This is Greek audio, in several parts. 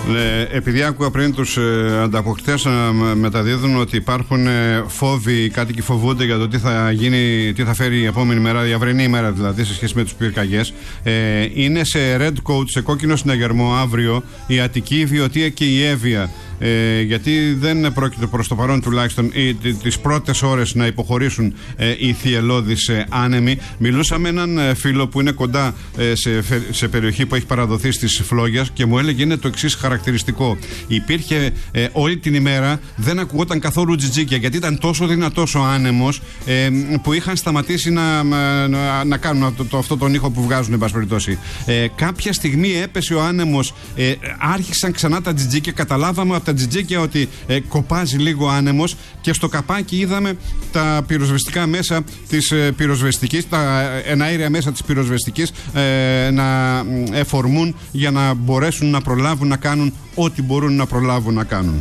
Επειδή άκουγα πριν τους ανταποκριτές να μεταδίδουν ότι υπάρχουν φόβοι, οι κάτοικοι φοβούνται για το τι θα γίνει, τι θα φέρει η επόμενη μέρα, η αυρινή ημέρα δηλαδή, σε σχέση με τους πυρκαγιές. Είναι σε red code, σε κόκκινο συναγερμό αύριο η Αττική, η Βιωτία και η Εύβοια. Γιατί δεν πρόκειται προς το παρόν τουλάχιστον τις πρώτες ώρες να υποχωρήσουν οι θυελλώδεις άνεμοι. Μιλούσα με έναν φίλο που είναι κοντά σε περιοχή που έχει παραδοθεί στις φλόγες και μου έλεγε είναι το εξής χαρακτηριστικό. Υπήρχε όλη την ημέρα, δεν ακουγόταν καθόλου τζιτζίκια, γιατί ήταν τόσο δυνατός ο άνεμος που είχαν σταματήσει να κάνουν αυτό τον ήχο που βγάζουν, εν πάση περιπτώσει. Κάποια στιγμή έπεσε ο άνεμος, άρχισαν ξανά τα τζιτζίκια, καταλάβαμε από τα τζιτζίκια ότι κοπάζει λίγο άνεμος και στο καπάκι είδαμε τα πυροσβεστικά μέσα της πυροσβεστικής, τα εναέρια μέσα της πυροσβεστικής να εφορμούν για να μπορέσουν να προλάβουν να κάνουν ό,τι μπορούν να προλάβουν να κάνουν.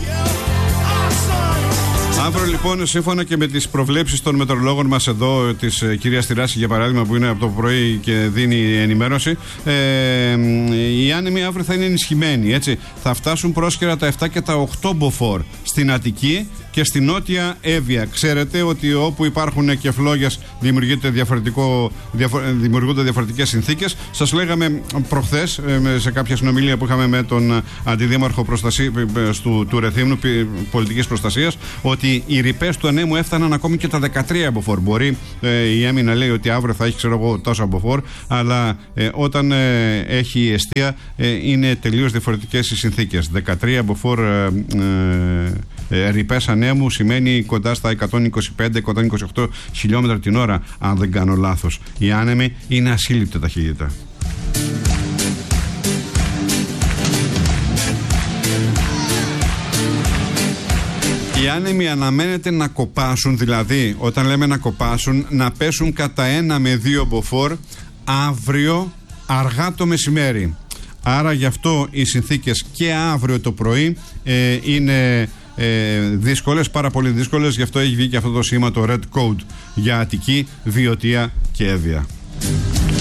Αύριο λοιπόν, σύμφωνα και με τις προβλέψεις των μετεωρολόγων μας εδώ, της κυρίας Τυράση για παράδειγμα, που είναι από το πρωί και δίνει ενημέρωση, οι άνεμοι αύριο θα είναι ενισχυμένοι, έτσι. Θα φτάσουν πρόσκαιρα τα 7 και τα 8 μποφόρ στην Αττική και στη Νότια Εύβοια. Ξέρετε ότι όπου υπάρχουν και φλόγες δημιουργούνται διαφορετικές συνθήκες. Σας λέγαμε προχθές σε κάποια συνομιλία που είχαμε με τον αντιδήμαρχο του Ρεθύμνου πολιτικής προστασίας, ότι οι ρηπές του ανέμου έφταναν ακόμη και τα 13 μποφόρ. Μπορεί η Έμι να λέει ότι αύριο θα έχει, ξέρω εγώ, τόσα μποφόρ, αλλά όταν έχει εστία είναι τελείως διαφορετικές οι συνθήκες. 13 μποφόρ ρηπές ανέμου σημαίνει κοντά στα 125-128 χιλιόμετρα την ώρα, αν δεν κάνω λάθος. Οι άνεμοι είναι ασύλληπτη ταχύτητα. Οι άνεμοι αναμένεται να κοπάσουν, δηλαδή όταν λέμε να κοπάσουν, να πέσουν κατά 1 με 2 μποφόρ αύριο αργά το μεσημέρι. Άρα γι' αυτό οι συνθήκες και αύριο το πρωί είναι δύσκολες, πάρα πολύ δύσκολες. Γι' αυτό έχει βγει και αυτό το σήμα, το red code, για Αττική, Βιωτία και Εύβοια.